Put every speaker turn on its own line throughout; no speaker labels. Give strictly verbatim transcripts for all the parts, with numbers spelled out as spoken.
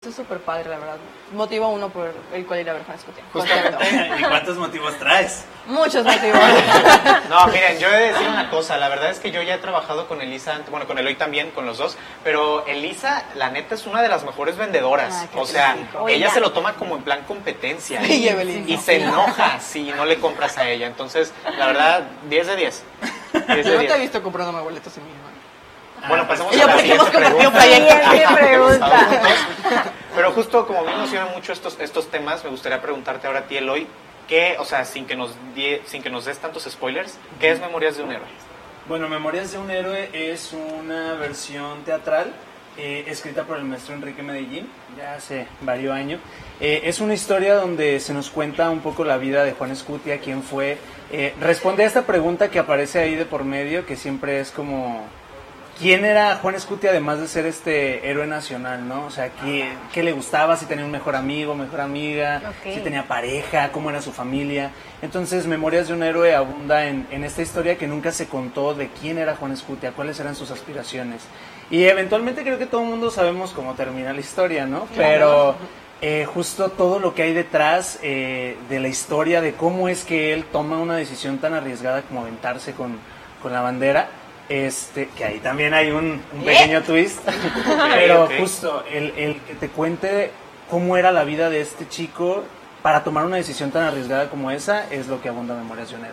es súper padre, la verdad. Motiva a uno por el cual ir a ver Juan Escutia.
Justamente. ¿Y cuántos motivos traes?
Muchos motivos.
No, miren, yo he de decir una cosa. La verdad es que yo ya he trabajado con Elisa, bueno, con Eloy también, con los dos. Pero Elisa, la neta, es una de las mejores vendedoras.
Ah,
o sea,
rico.
ella
Oiga.
se lo toma como en plan competencia.
Sí, Evelyn.
Y se enoja si no le compras a ella. Entonces, la verdad, diez de diez. diez de
Yo no te
diez.
he visto comprándome boletos en mi mano.
Bueno, pasamos
Y yo,
a la
porque hemos
siguiente
compartido
pregunta.
Siguiente pregunta.
Pero justo como me emocionan mucho estos, estos temas, me gustaría preguntarte ahora a ti, Eloy, ¿qué, o sea, sin que nos die, sin que nos des tantos spoilers, ¿qué es Memorias de un héroe?
Bueno, Memorias de un héroe es una versión teatral eh, escrita por el maestro Enrique Medellín, ya hace varios años. Eh, es una historia donde se nos cuenta un poco la vida de Juan Escutia, quién fue. Eh, responde a esta pregunta que aparece ahí de por medio, que siempre es como... ¿Quién era Juan Escutia además de ser este héroe nacional, no? O sea, ¿qué, qué le gustaba? Si tenía un mejor amigo, mejor amiga,
Ok.
si tenía pareja, cómo era su familia. Entonces, Memorias de un héroe abunda en, en esta historia que nunca se contó de quién era Juan Escutia, cuáles eran sus aspiraciones. Y eventualmente creo que todo el mundo sabemos cómo termina la historia, ¿no? Pero eh, justo todo lo que hay detrás eh, de la historia, de cómo es que él toma una decisión tan arriesgada como aventarse con, con la bandera. Este, que ahí también hay un, un pequeño twist, pero
ok.
justo el, el que te cuente cómo era la vida de este chico para tomar una decisión tan arriesgada como esa es lo que abunda Memorias de un héroe.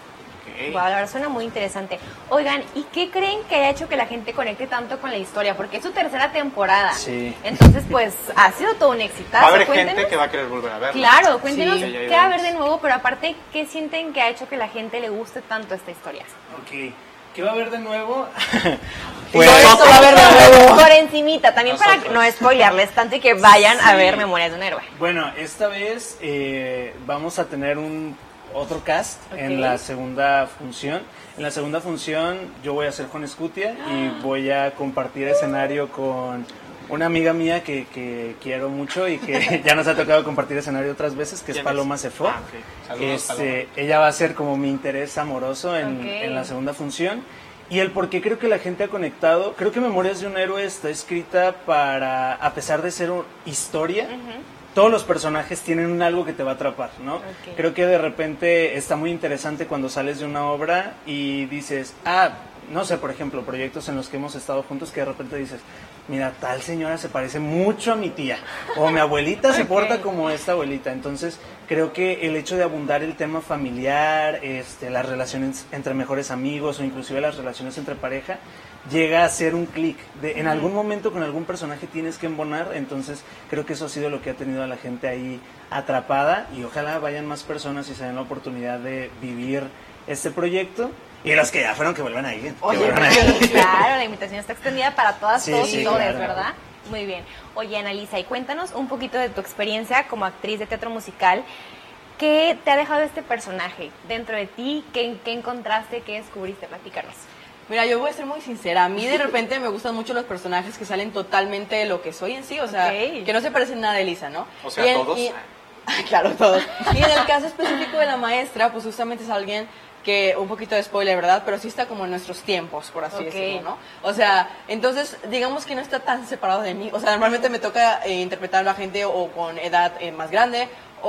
Okay.
Wow, la verdad suena muy interesante. Oigan, ¿y qué creen que haya hecho que la gente conecte tanto con la historia? Porque es su tercera temporada.
Sí.
Entonces, pues, ha sido todo un exitazo.
Va a haber
Cuéntenos.
gente que va a querer volver a verla.
Claro, cuéntenos
Sí, ya hay
qué va a haber
ideas.
de nuevo, pero aparte, ¿qué sienten que ha hecho que la gente le guste tanto esta historia?
Ok, ¿qué va a haber de nuevo?
Pues,
Todo esto va a haber de nuevo.
por encimita, también
Nosotros.
para no spoilearles tanto y que vayan a
Sí.
ver Memorias de un héroe.
Bueno, esta vez eh, vamos a tener un otro cast
Ok.
en la segunda función. En la segunda función yo voy a ser Juan Escutia y voy a compartir escenario con una amiga mía que, que quiero mucho y que ya nos ha tocado compartir escenario otras veces, que es
¿Quién es?
Paloma Cefo.
Ah, ok. Saludos,
Este, ella va a ser como mi interés amoroso en,
Ok.
en la segunda función. Y el por qué creo que la gente ha conectado, creo que Memorias de un héroe está escrita para, a pesar de ser una historia, todos los personajes tienen algo que te va a atrapar, ¿no?
Ok.
Creo que de repente está muy interesante cuando sales de una obra y dices, ah, no sé, por ejemplo, proyectos en los que hemos estado juntos que de repente dices, mira, tal señora se parece mucho a mi tía, o mi abuelita se
Ok.
porta como esta abuelita. Entonces, creo que el hecho de abundar el tema familiar, este, las relaciones entre mejores amigos o inclusive las relaciones entre pareja, llega a ser un clic. De, en algún momento con algún personaje tienes que embonar, entonces creo que eso ha sido lo que ha tenido a la gente ahí atrapada y ojalá vayan más personas y se den la oportunidad de vivir este proyecto. Y los que ya fueron, que vuelvan a ir. que
Oye,
vuelvan a
sí,
ir.
claro, la invitación está extendida para todas,
Sí,
todos
sí,
y todas,
claro.
¿verdad? Muy bien. Oye, Analisa, y cuéntanos un poquito de tu experiencia como actriz de teatro musical. ¿Qué te ha dejado este personaje dentro de ti? ¿Qué, qué encontraste? ¿Qué descubriste? Platícanos.
Mira, yo voy a ser muy sincera. A mí de repente me gustan mucho los personajes que salen totalmente de lo que soy en sí. O sea,
Ok.
que no se parecen nada a Elisa, ¿no?
O sea,
Y en-
todos.
y- claro, todos. Y en el caso específico de la maestra, pues justamente es alguien que, un poquito de spoiler, ¿verdad? Pero sí está como en nuestros tiempos, por así
Ok.
decirlo, ¿no? O sea, entonces, digamos que no está tan separado de mí. O sea, normalmente me toca eh, interpretar a gente o con edad eh, más grande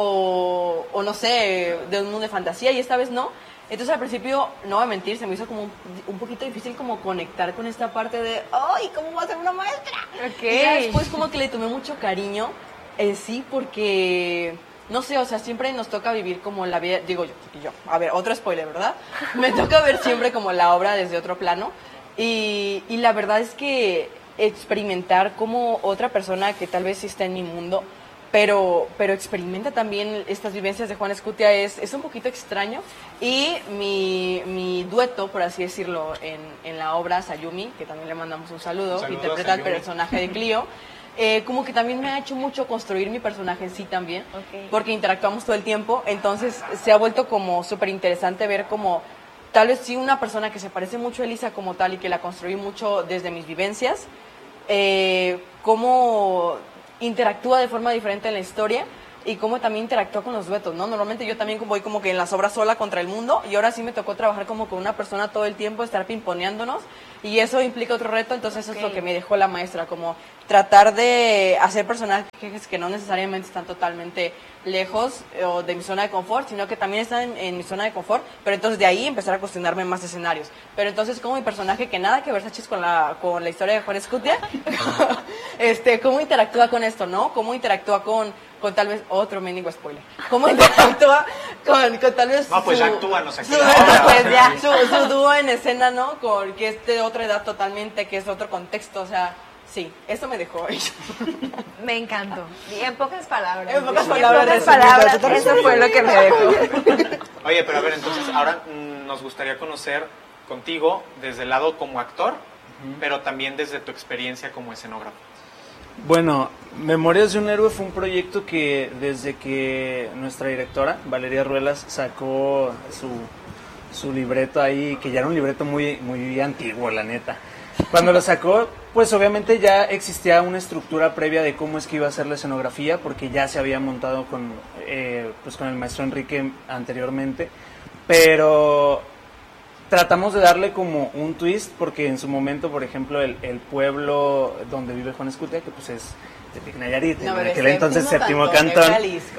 o, o no sé, de un mundo de fantasía y esta vez no. Entonces al principio, no voy a mentir, se me hizo como un, un poquito difícil como conectar con esta parte de, ¡ay, cómo va a ser una maestra!
Ok.
Y ya después como que le tomé mucho cariño en sí porque, no sé, o sea, siempre nos toca vivir como la vida, digo yo, yo, a ver, otro spoiler, ¿verdad? Me toca ver siempre como la obra desde otro plano y, y la verdad es que experimentar como otra persona que tal vez sí está en mi mundo, pero, pero experimenta también estas vivencias de Juan Escutia es, es un poquito extraño y mi, mi dueto, por así decirlo, en, en la obra Sayumi, que también le mandamos un saludo, que
Saludos,
interpreta al
Sayumi.
personaje de Clio, eh, como que también me ha hecho mucho construir mi personaje en sí también,
Ok.
porque interactuamos todo el tiempo, entonces se ha vuelto como súper interesante ver como tal vez sí una persona que se parece mucho a Elisa como tal y que la construí mucho desde mis vivencias, eh, cómo interactúa de forma diferente en la historia y cómo también interactúa con los duetos, ¿no? Normalmente yo también voy como que en las obras sola contra el mundo y ahora sí me tocó trabajar como con una persona todo el tiempo, estar pimponeándonos y eso implica otro reto, entonces eso es
Ok.
lo que me dejó la maestra, como tratar de hacer personajes que no necesariamente están totalmente lejos eh, o de mi zona de confort, sino que también están en, en mi zona de confort, pero entonces de ahí empezar a cuestionarme más escenarios. Pero entonces como mi personaje, que nada que ver Sachis con la, con la historia de Juan Escutia, este, cómo interactúa con esto, ¿no? Cómo interactúa con, con tal vez otro mendigo spoiler. Cómo interactúa con, con tal vez
No, pues
su,
ya actúanos aquí.
su, pues ya, su, su dúo en escena, ¿no? Con que es de otra edad totalmente, que es otro contexto, o sea... Sí, eso me dejó.
Me encantó. Y en pocas palabras.
En pocas
En
palabras,
pocas
eso,
palabras,
eso,
eso fue lo que me dejó.
Oye, pero a ver, entonces ahora mm, nos gustaría conocer contigo desde el lado como actor, uh-huh. pero también desde tu experiencia como escenógrafo.
Bueno, Memorias de un Héroe fue un proyecto que desde que nuestra directora, Valeria Ruelas, sacó su, su libreto ahí, que ya era un libreto muy, muy antiguo, la neta. Cuando lo sacó, pues obviamente ya existía una estructura previa de cómo es que iba a ser la escenografía, porque ya se había montado con, eh, pues con el maestro Enrique anteriormente, pero tratamos de darle como un twist, porque en su momento, por ejemplo, el, el pueblo donde vive Juan Escutia, que pues es Tepic Nayarit,
no,
en aquel entonces séptimo cantón,
cantón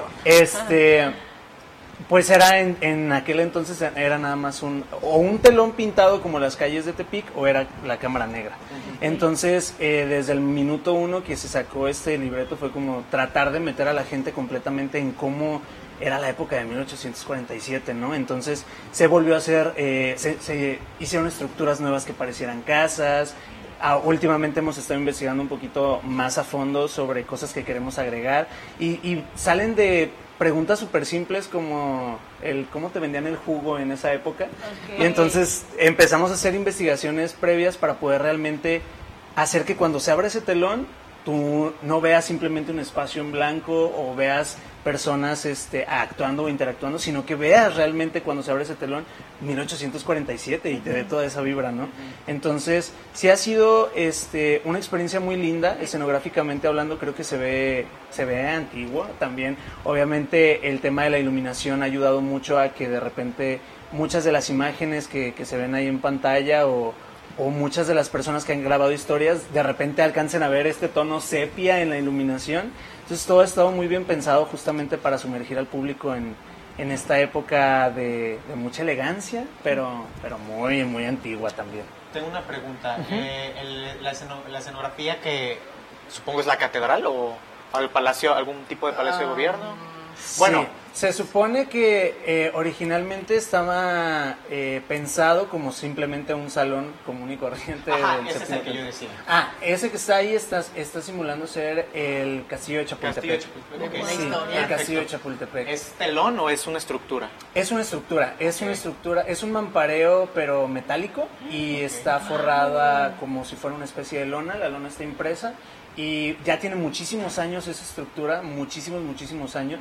este... Ajá. Pues era en, en aquel entonces era nada más un o un telón pintado como las calles de Tepic o era la cámara negra. Uh-huh. Entonces eh, desde el minuto uno que se sacó este libreto fue como tratar de meter a la gente completamente en cómo era la época de mil ochocientos cuarenta y siete, ¿no? Entonces se volvió a hacer, eh, se, se hicieron estructuras nuevas que parecieran casas. Ah, últimamente hemos estado investigando un poquito más a fondo sobre cosas que queremos agregar y, y salen de preguntas súper simples como el cómo te vendían el jugo en esa época. Okay. Y entonces empezamos a hacer investigaciones previas para poder realmente hacer que cuando se abra ese telón tú no veas simplemente un espacio en blanco o veas personas este, actuando o interactuando, sino que veas realmente cuando se abre ese telón mil ochocientos cuarenta y siete y te dé toda esa vibra, ¿no? Entonces, sí ha sido este, una experiencia muy linda, escenográficamente hablando creo que se ve, se ve antigua también. Obviamente el tema de la iluminación ha ayudado mucho a que de repente muchas de las imágenes que, que se ven ahí en pantalla o o muchas de las personas que han grabado historias de repente alcancen a ver este tono sepia en la iluminación. Entonces todo ha estado muy bien pensado justamente para sumergir al público en, en esta época de, de mucha elegancia, pero, pero muy, muy antigua también.
Tengo una pregunta. Uh-huh. eh, el, la, esceno, la escenografía que supongo es la catedral o el palacio, algún tipo de palacio uh, de gobierno.
Bueno, sí, se supone que eh, originalmente estaba eh, pensado como simplemente un salón común y corriente.
Ajá,
del
ese es el que yo decía.
Ah, ese que está ahí está, está simulando ser el Castillo de Chapultepec.
Castillo de Chapultepec. Okay.
Sí,
historia.
el Castillo de Chapultepec.
¿Es telón o es una estructura?
Es una estructura, es okay. una estructura, es un mampareo pero metálico y okay. está forrada como si fuera una especie de lona, la lona está impresa y ya tiene muchísimos años esa estructura, muchísimos, muchísimos años.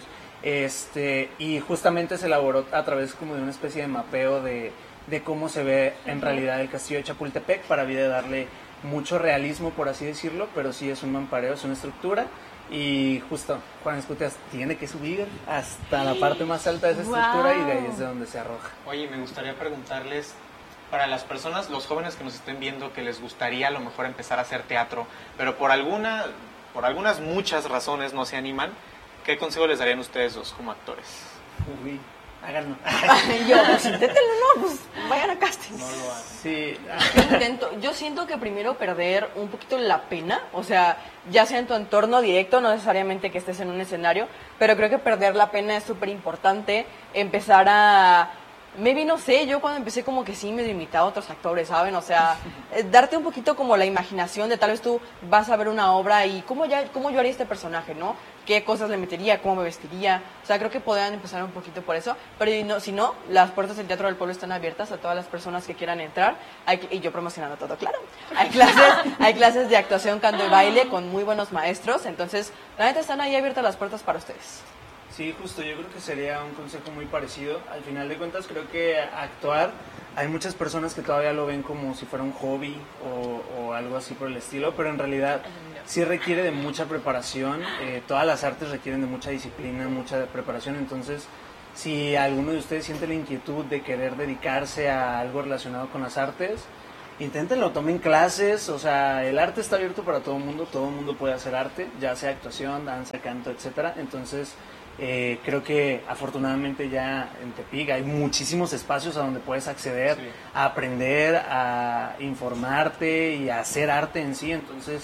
Este, y justamente se elaboró a través como de una especie de mapeo de, de cómo se ve en realidad el Castillo de Chapultepec para de darle mucho realismo, por así decirlo, pero sí es un mampareo, es una estructura y justo Juan Escutia tiene que subir hasta la parte más alta de esa estructura wow. y de ahí es de donde se arroja.
Oye, me gustaría preguntarles, para las personas, los jóvenes que nos estén viendo, que les gustaría a lo mejor empezar a hacer teatro, pero por alguna, por algunas muchas razones no se animan, ¿qué consejo les darían ustedes dos como actores?
Uy, háganlo.
Yo, pues inténtenlo, no, pues vayan a casting.
No lo hagan.
Sí.
Yo intento, yo siento que primero perder un poquito la pena, o sea, ya sea en tu entorno directo, no necesariamente que estés en un escenario, pero creo que perder la pena es súper importante, empezar a... Maybe, no sé, yo cuando empecé como que sí me imitaba a otros actores, ¿saben? O sea, darte un poquito como la imaginación de tal vez tú vas a ver una obra y cómo, ya, cómo yo haría este personaje, ¿no? ¿Qué cosas le metería? ¿Cómo me vestiría? O sea, creo que podrían empezar un poquito por eso. Pero y no, si no, las puertas del Teatro del Pueblo están abiertas a todas las personas que quieran entrar. Hay, y yo promocionando todo, claro. Hay clases, hay clases de actuación, canto y baile con muy buenos maestros. Entonces, la neta están ahí abiertas las puertas para ustedes.
Sí, justo, yo creo que sería un consejo muy parecido. Al final de cuentas, creo que actuar, hay muchas personas que todavía lo ven como si fuera un hobby o, o algo así por el estilo, pero en realidad sí requiere de mucha preparación. Eh, todas las artes requieren de mucha disciplina, mucha preparación. Entonces, si alguno de ustedes siente la inquietud de querer dedicarse a algo relacionado con las artes, inténtenlo, tomen clases, o sea, el arte está abierto para todo el mundo, todo el mundo puede hacer arte, ya sea actuación, danza, canto, etcétera. Entonces, eh, creo que afortunadamente ya en Tepic hay muchísimos espacios a donde puedes acceder, sí, a aprender, a informarte y a hacer arte en sí. Entonces,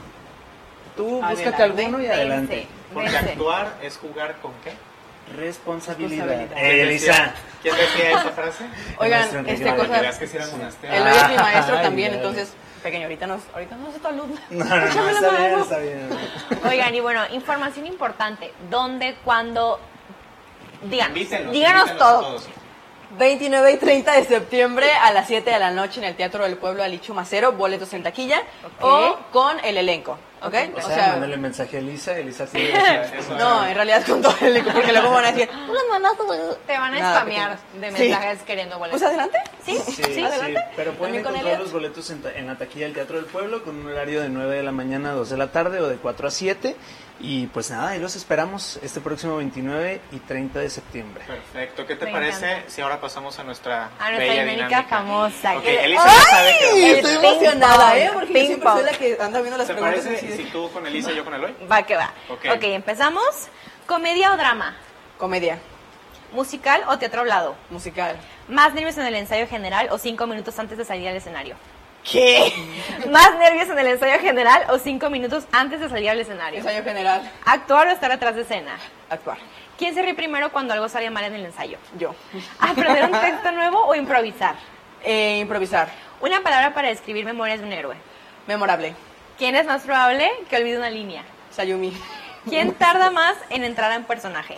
tú
adelante,
búscate alguno y adelante.
Vence,
Porque
vence.
actuar es jugar con qué?
Responsabilidad.
Responsabilidad.
Eh, Elisa.
¿Quién decía esa frase?
Oigan,
Maestro Enrique
este
Para que
cosa,
veas que sí era monasterio.
Eloy es mi maestro
Ay,
también,
ay.
entonces, pequeño, ahorita no, ahorita no es tu alumno.
No, no, no, está bien, está bien.
Oigan, y bueno, información importante. ¿Dónde, cuándo? Díganos,
Invítenos,
díganos
invítenos a
todo.
todos.
veintinueve y treinta de septiembre a las siete de la noche en el Teatro del Pueblo Alicho Macero, boletos en taquilla,
Ok.
o con el elenco, ¿ok?
O sea, mándale mensaje a Elisa, Elisa sí.
Eso
no,
era.
en realidad con todo el elenco, porque luego van a decir, "No las mandaste".
Te van a
Nada,
spamear de
pequeño.
mensajes queriendo boletos.
Pues adelante.
¿Sí?
Sí,
¿Sí?
sí,
adelante.
pero pueden
También con
encontrar
Elías.
los boletos en, ta- en la taquilla del Teatro del Pueblo con un horario de nueve de la mañana a dos de la tarde o de cuatro a siete. Y pues nada, ahí los esperamos este próximo veintinueve y treinta de septiembre.
Perfecto. ¿Qué te
Me
parece
encanta.
si ahora pasamos a nuestra
A nuestra
bella
dinámica
dinámica?
famosa.
Ok,
que-
Elisa ya sabe que
Ay,
vamos a
estoy
hacer.
Ping
emocionada,
pong,
¿eh? Porque yo
ping
siempre soy
pong.
la que anda viendo las
¿Te
preguntas.
parece
así de-
si tú con Elisa y yo con Eloy?
Va que va.
Ok.
Ok, empezamos. ¿Comedia o drama?
Comedia,
¿Musical o teatro hablado?
musical.
¿Más nervios en el ensayo general o cinco minutos antes de salir al escenario?
¿Qué?
¿Más nervios en el ensayo general o cinco minutos antes de salir al escenario?
Ensayo general,
¿Actuar o estar atrás de escena?
actuar.
¿Quién se ríe primero cuando algo sale mal en el ensayo?
Yo.
¿Aprender un texto nuevo o improvisar?
Eh, improvisar.
Una palabra para describir Memorias de un héroe.
Memorable.
¿Quién es más probable que olvide una línea?
Sayumi.
¿Quién tarda más en entrar en personaje?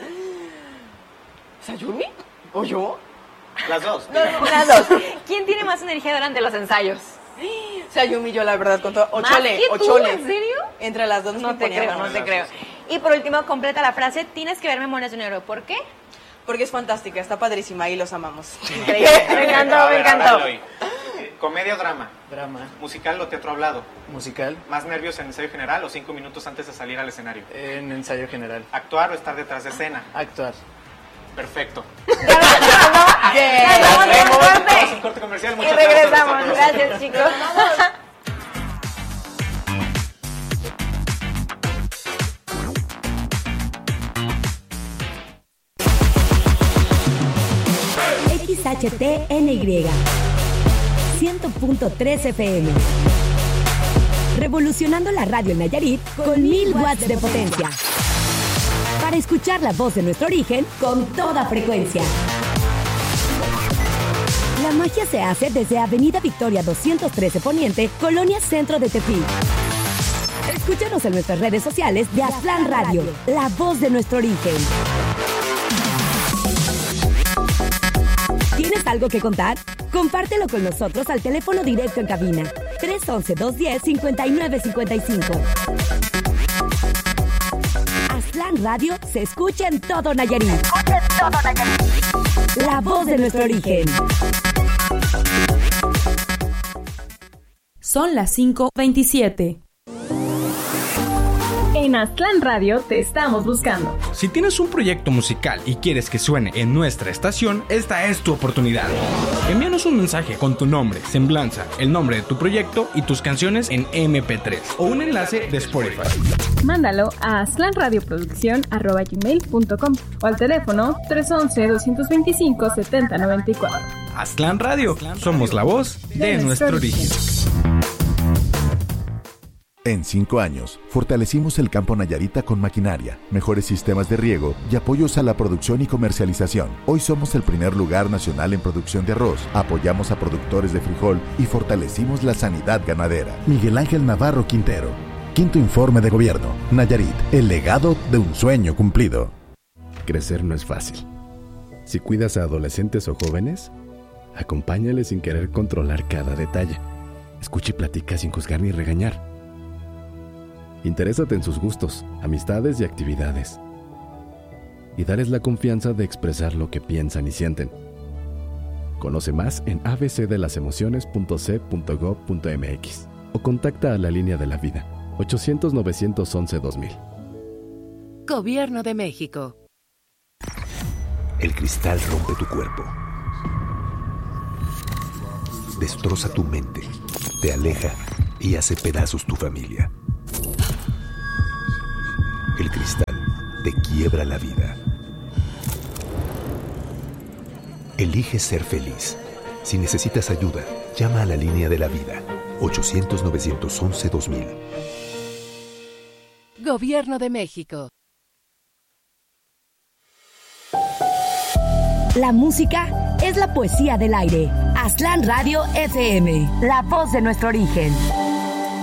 ¿Sayumi? ¿O yo?
Las dos.
Las dos.
¿Quién tiene más energía durante los ensayos?
Sayumi, yo la verdad, con todo. O
¿Más
Chole,
que
o
tú?
Chole.
¿En serio?
Entre las dos nos
No te creo,
poníamos.
no te creo. Y por último, completa la frase, tienes que ver Memorias de un héroe. ¿Por qué?
Porque es fantástica, está padrísima y los amamos.
Increíble. Me encantó,
A
me
ver, ahora,
encantó.
Eloy. Eh, ¿Comedia o drama?
Drama,
¿Musical o teatro hablado?
musical,
¿Más nervios en ensayo general o cinco minutos antes de salir al escenario?
en ensayo general,
¿Actuar o estar detrás de escena?
actuar.
Perfecto.
Ya vamos a un corte.
Vamos a un corte comercial.
Y
Muchas gracias por estar
regresamos.
con nosotros.
Gracias, chicos.
X H T N Y cien punto tres F M. Revolucionando la radio en Nayarit con mil watts de potencia. Para escuchar la voz de nuestro origen con toda frecuencia. La magia se hace desde Avenida Victoria doscientos trece Poniente, Colonia Centro de Tepic. Escúchanos en nuestras redes sociales de Aztlán Radio, la voz de nuestro origen. ¿Tienes algo que contar? Compártelo con nosotros al teléfono directo en cabina tres once, dos diez, cincuenta y nueve cincuenta y cinco. Aztlán Radio se escucha en todo Nayarit. La voz de nuestro origen.
Son las cinco veintisiete. En Aztlán Radio te estamos buscando.
Si tienes un proyecto musical y quieres que suene en nuestra estación, esta es tu oportunidad. Envíanos un mensaje con tu nombre, semblanza, el nombre de tu proyecto y tus canciones en eme pe tres o un enlace de Spotify.
Mándalo a aztlanradioproducción arroba gmail punto com o al teléfono tres once, doscientos veinticinco, setenta noventa y cuatro.
Aztlán Radio, somos la voz de nuestro origen.
En cinco años, fortalecimos el campo nayarita con maquinaria, mejores sistemas de riego y apoyos a la producción y comercialización. Hoy somos el primer lugar nacional en producción de arroz, apoyamos a productores de frijol y fortalecimos la sanidad ganadera. Miguel Ángel Navarro Quintero. Quinto informe de gobierno. Nayarit, el legado de un sueño cumplido.
Crecer no es fácil. Si cuidas a adolescentes o jóvenes, acompáñales sin querer controlar cada detalle. Escucha y platica sin juzgar ni regañar. Interésate en sus gustos, amistades y actividades. Y dales la confianza de expresar lo que piensan y sienten. Conoce más en a b c de las emociones punto c punto gob punto m x o contacta a la línea de la vida ochocientos, novecientos once, dos mil.
Gobierno de México.
El cristal rompe tu cuerpo. destroza tu mente, te aleja y hace pedazos tu familia. El cristal te quiebra la vida. Elige ser feliz. Si necesitas ayuda, llama a la línea de la vida, ochocientos, novecientos once, dos mil.
Gobierno de México.
La música es la poesía del aire. Aztlán Radio F M, la voz de nuestro origen.